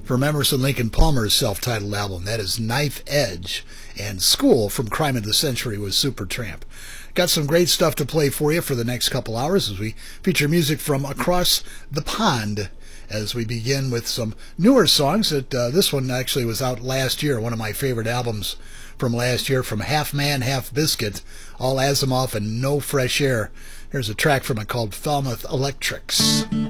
from Emerson Lincoln Palmer's self-titled album. That is Knife Edge, and School from Crime of the Century was Supertramp. Got some great stuff to play for you for the next couple hours as we feature music from across the pond, as we begin with some newer songs. This one actually was out last year, one of my favorite albums from last year, from Half Man, Half Biscuit, all Asimov and No Fresh Air. Here's a track from it called Falmouth Electrics.